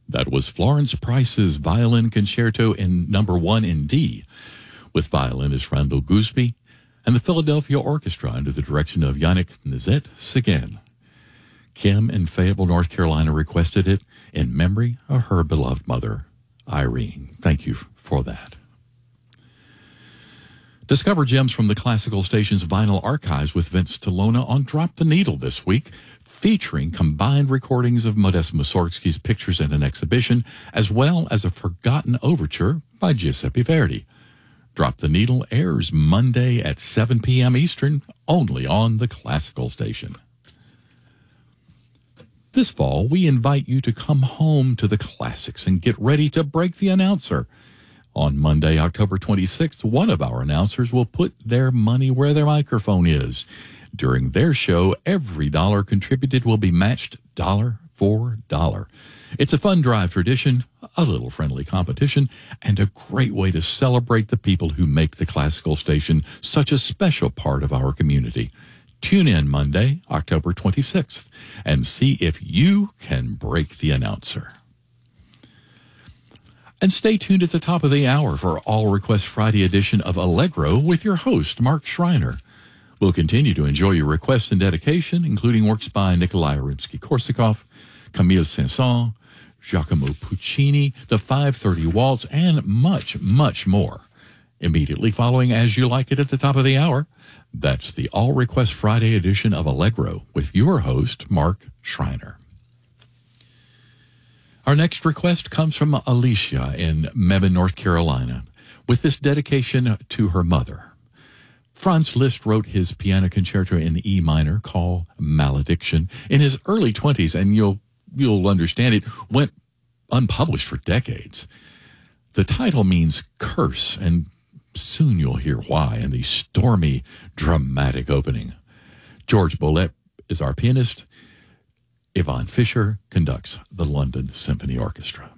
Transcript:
That was Florence Price's Violin Concerto in number 1 in D, with violinist Randall Gooseby and the Philadelphia Orchestra under the direction of Yannick Nézet-Séguin. Kim in Fayetteville, North Carolina requested it in memory of her beloved mother, Irene. Thank you for that. Discover gems from the Classical Station's vinyl archives with Vince Tolona on Drop the Needle this week, featuring combined recordings of Modest Mussorgsky's Pictures in an Exhibition, as well as a forgotten overture by Giuseppe Verdi. Drop the Needle airs Monday at 7 p.m. Eastern, only on the Classical Station. This fall, we invite you to come home to the classics and get ready to break the announcer. On Monday, October 26th, one of our announcers will put their money where their microphone is. During their show, every dollar contributed will be matched dollar for dollar. It's a fun drive tradition, a little friendly competition, and a great way to celebrate the people who make the Classical Station such a special part of our community. Tune in Monday, October 26th, and see if you can break the announcer. And stay tuned at the top of the hour for All Request Friday edition of Allegro with your host, Mark Schreiner. We'll continue to enjoy your requests and dedication, including works by Nikolai Rimsky-Korsakov, Camille Saint-Saëns, Giacomo Puccini, the 5:30 Waltz, and much, much more. Immediately following As You Like It at the top of the hour, that's the All Request Friday edition of Allegro with your host, Mark Schreiner. Our next request comes from Alicia in Mebane, North Carolina, with this dedication to her mother. Franz Liszt wrote his piano concerto in E minor called Malediction in his early 20s, and you'll understand it went unpublished for decades. The title means curse, and soon you'll hear why in the stormy, dramatic opening. George Bolet is our pianist. Yvonne Fisher conducts the London Symphony Orchestra.